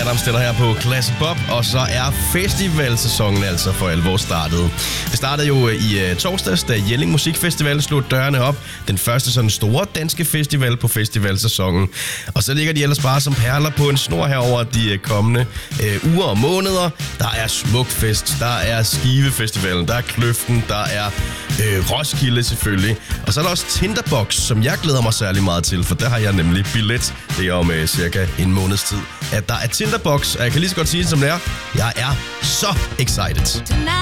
Adams stiller her på Classic Pop, og så er festivalsæsonen altså for alvor startet. Det startede jo i torsdags, da Jelling Musikfestival slog dørene op. Den første sådan store danske festival på festivalsæsonen. Og så ligger de ellers bare som perler på en snor herover de kommende uger og måneder. Der er Smukfest, der er Skivefestivalen, der er Kløften, der er Roskilde selvfølgelig. Og så er der også Tinderbox, som jeg glæder mig særlig meget til, for der har jeg nemlig billet. Det er om cirka en måneds tid, at der er Tinderbox. Og jeg kan lige så godt sige det som det er. Jeg er så excited.